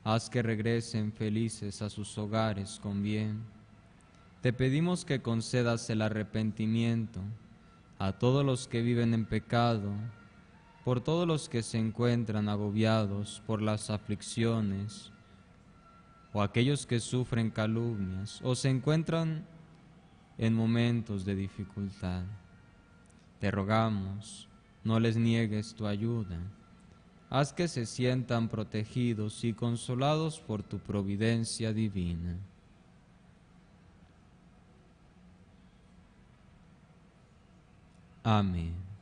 haz que regresen felices a sus hogares con bien. Te pedimos que concedas el arrepentimiento a todos los que viven en pecado, por todos los que se encuentran agobiados por las aflicciones, o aquellos que sufren calumnias, o se encuentran en momentos de dificultad. Te rogamos, no les niegues tu ayuda. Haz que se sientan protegidos y consolados por tu providencia divina. Amén.